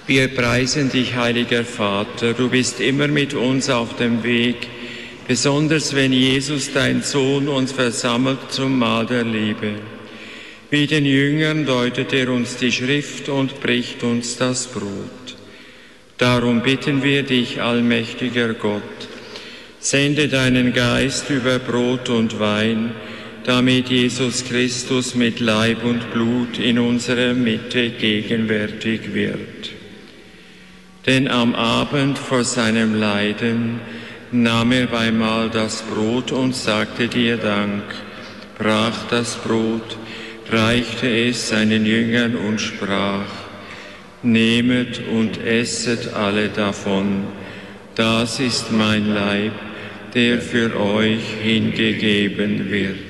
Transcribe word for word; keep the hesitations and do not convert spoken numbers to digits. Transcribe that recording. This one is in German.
Wir preisen dich, heiliger Vater, du bist immer mit uns auf dem Weg, besonders wenn Jesus, dein Sohn, uns versammelt zum Mahl der Liebe. Wie den Jüngern deutet er uns die Schrift und bricht uns das Brot. Darum bitten wir dich, allmächtiger Gott, sende deinen Geist über Brot und Wein, damit Jesus Christus mit Leib und Blut in unserer Mitte gegenwärtig wird. Denn am Abend vor seinem Leiden nahm er beim Mahl das Brot und sagte dir Dank, brach das Brot, reichte es seinen Jüngern und sprach: Nehmet und esset alle davon, das ist mein Leib, der für euch hingegeben wird.